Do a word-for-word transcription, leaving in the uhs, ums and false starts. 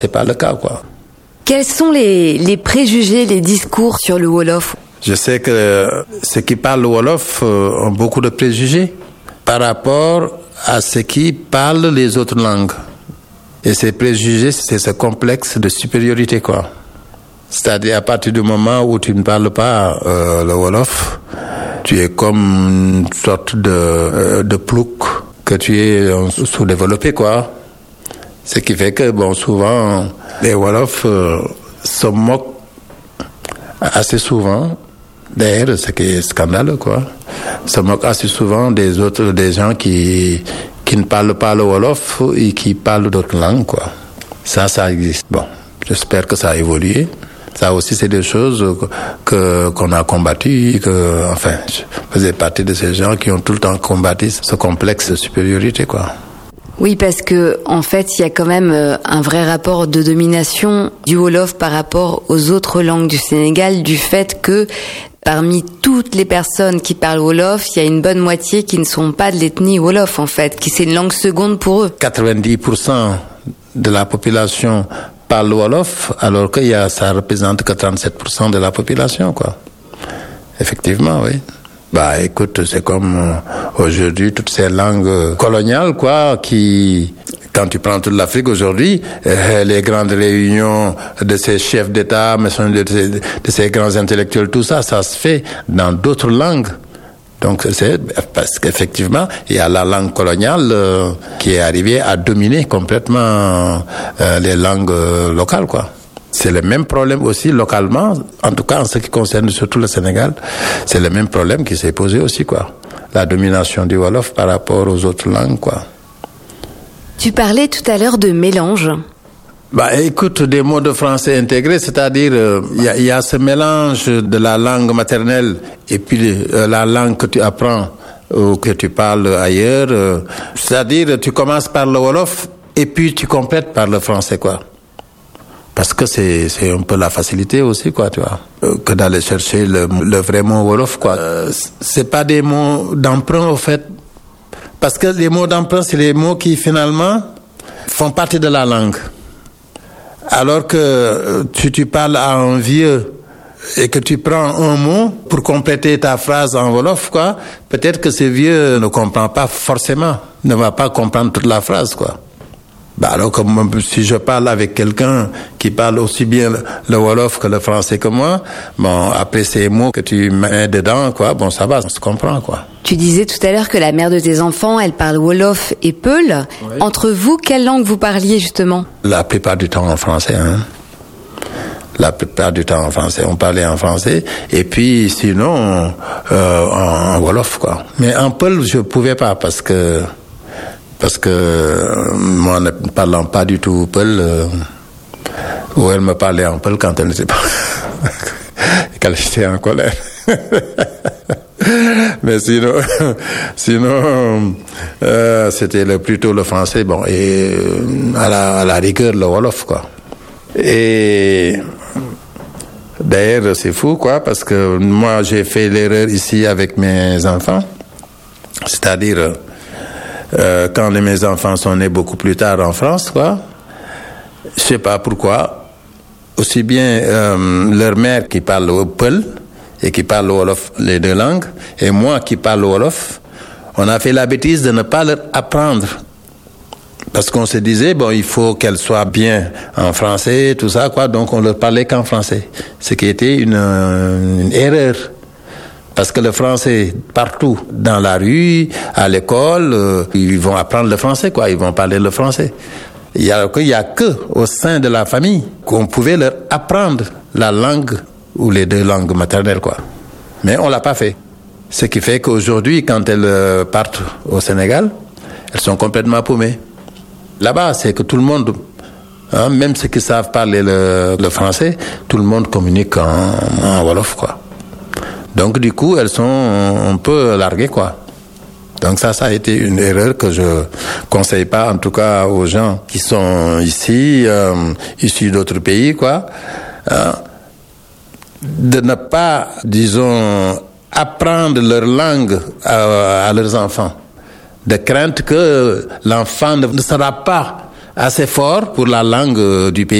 C'est pas le cas, quoi. Quels sont les, les préjugés, les discours sur le Wolof? Je sais que ceux qui parlent le Wolof ont beaucoup de préjugés par rapport à ceux qui parlent les autres langues. Et ces préjugés, c'est ce complexe de supériorité, quoi. C'est-à-dire, à partir du moment où tu ne parles pas euh, le Wolof, tu es comme une sorte de, euh, de plouc, que tu es euh, sous-développé, quoi. Ce qui fait que, bon, souvent, les Wolofs euh, se moquent assez souvent, d'ailleurs, ce qui est scandaleux, quoi, se moquent assez souvent des autres, des gens qui, qui ne parlent pas le Wolof et qui parlent d'autres langues, quoi. Ça, ça existe. Bon, j'espère que ça a évolué. Ça aussi, c'est des choses que, qu'on a combattues, que, enfin, je faisais partie de ces gens qui ont tout le temps combattu ce complexe de supériorité, quoi. Oui, parce que en fait, il y a quand même un vrai rapport de domination du Wolof par rapport aux autres langues du Sénégal, du fait que parmi toutes les personnes qui parlent Wolof, il y a une bonne moitié qui ne sont pas de l'ethnie Wolof, en fait, qui c'est une langue seconde pour eux. quatre-vingt-dix pour cent de la population parle Wolof, alors que y a, ça représente que trente-sept pour cent de la population, quoi. Effectivement, oui. Bah, écoute, c'est comme euh, aujourd'hui toutes ces langues coloniales, quoi, qui, quand tu prends toute l'Afrique aujourd'hui, euh, les grandes réunions de ces chefs d'État, de ces, de ces grands intellectuels, tout ça, ça se fait dans d'autres langues. Donc, c'est parce qu'effectivement, il y a la langue coloniale euh, qui est arrivée à dominer complètement euh, les langues euh, locales, quoi. C'est le même problème aussi localement, en tout cas en ce qui concerne surtout le Sénégal, c'est le même problème qui s'est posé aussi, quoi. La domination du Wolof par rapport aux autres langues, quoi. Tu parlais tout à l'heure de mélange. Bah, écoute, des mots de français intégrés, c'est-à-dire, il euh, y, y a ce mélange de la langue maternelle et puis euh, la langue que tu apprends ou que tu parles ailleurs. Euh, c'est-à-dire, tu commences par le Wolof et puis tu complètes par le français, quoi. Parce que c'est, c'est un peu la facilité aussi, quoi, tu vois, euh, que d'aller chercher le, le vrai mot Wolof, quoi. Euh, c'est pas des mots d'emprunt, au fait. Parce que les mots d'emprunt, c'est les mots qui, finalement, font partie de la langue. Alors que tu, tu parles à un vieux et que tu prends un mot pour compléter ta phrase en Wolof, quoi, peut-être que ce vieux ne comprend pas forcément, ne va pas comprendre toute la phrase, quoi. Bah alors, comme si je parle avec quelqu'un qui parle aussi bien le, le Wolof que le français que moi, bon, après ces mots que tu mets dedans, quoi, bon, ça va, on se comprend, quoi. Tu disais tout à l'heure que la mère de tes enfants, elle parle Wolof et Peul. Oui. Entre vous, quelle langue vous parliez, justement? La plupart du temps en français, hein. La plupart du temps en français. On parlait en français. Et puis, sinon, euh, en, en Wolof, quoi. Mais en Peul, je pouvais pas parce que, parce que moi, ne parlant pas du tout Peul, euh, ou elle me parlait en Peul quand elle n'était pas, quand j'étais en colère. Mais sinon, sinon, euh, c'était le, plutôt le français, bon, et à la, à la rigueur le Wolof, quoi. Et d'ailleurs, c'est fou, quoi, parce que moi, j'ai fait l'erreur ici avec mes enfants, c'est-à-dire euh, quand les, mes enfants sont nés beaucoup plus tard en France, quoi. Je sais pas pourquoi, aussi bien euh, leur mère qui parle au Peul et qui parle Wolof, les deux langues, et moi qui parle Wolof, on a fait la bêtise de ne pas leur apprendre. Parce qu'on se disait, bon, il faut qu'elle soit bien en français, tout ça, quoi, donc on leur parlait qu'en français. Ce qui était une, une erreur. Parce que le français, partout, dans la rue, à l'école, euh, ils vont apprendre le français, quoi, ils vont parler le français. Il y a, il y a que au sein de la famille qu'on pouvait leur apprendre la langue ou les deux langues maternelles, quoi. Mais on l'a pas fait. Ce qui fait qu'aujourd'hui, quand elles partent au Sénégal, elles sont complètement paumées. Là-bas, c'est que tout le monde, hein, même ceux qui savent parler le, le français, tout le monde communique en, en Wolof, quoi. Donc, du coup, elles sont un peu larguées, quoi. Donc ça, ça a été une erreur que je conseille pas, en tout cas, aux gens qui sont ici, euh, issus d'autres pays, quoi, hein, de ne pas, disons, apprendre leur langue à, à leurs enfants. De crainte que l'enfant ne sera pas assez fort pour la langue du pays.